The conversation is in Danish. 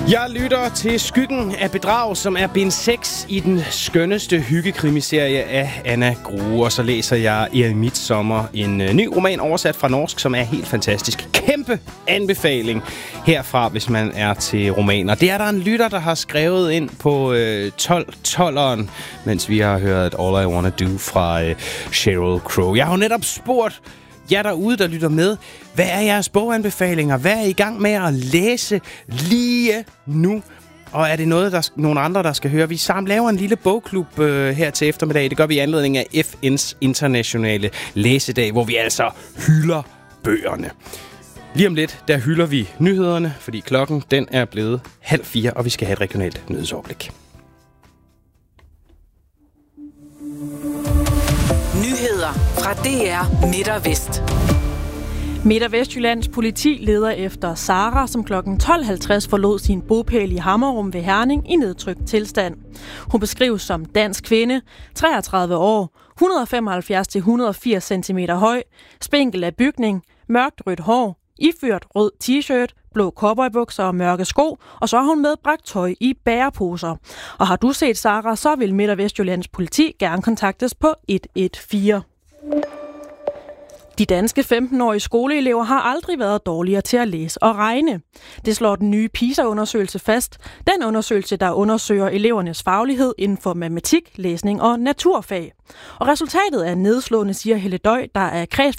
Jeg lytter til Skyggen af bedrag, som er bind 6 i den skønneste hyggekrimiserie af Anna Grue. Og så læser jeg i Midtsommer, en ny roman oversat fra norsk, som er helt fantastisk. Kæmpe anbefaling herfra, hvis man er til romaner. Det er der en lytter, der har skrevet ind på 12'eren, mens vi har hørt All I Wanna Do fra Sheryl Crow. Jeg har jo netop spurgt jer derude, der lytter med, hvad er jeres boganbefalinger? Hvad er I gang med at læse lige nu? Og er det noget, nogle andre, der skal høre? Vi sammen laver en lille bogklub her til eftermiddag. Det gør vi i anledning af FN's internationale læsedag, hvor vi altså hylder bøgerne. Lige om lidt, der hylder vi nyhederne, fordi klokken den er blevet 3:30, og vi skal have et regionalt nyhedsoverblik. Nyheder fra DR Midt og Vest. Midt- og Vestjyllands politi leder efter Sara, som kl. 12.50 forlod sin bopæl i Hammerum ved Herning i nedtrykt tilstand. Hun beskrives som dansk kvinde, 33 år, 175-180 cm høj, spinkel af bygning, mørkt rødt hår, iført rød t-shirt, blå cowboybukser og mørke sko, og så har hun medbragt tøj i bæreposer. Og har du set Sara, så vil Midt- og Vestjyllands politi gerne kontaktes på 114. De danske 15-årige skoleelever har aldrig været dårligere til at læse og regne. Det slår den nye PISA-undersøgelse fast. Den undersøgelse, der undersøger elevernes faglighed inden for matematik, læsning og naturfag. Og resultatet er nedslående, siger Helle Døj, der er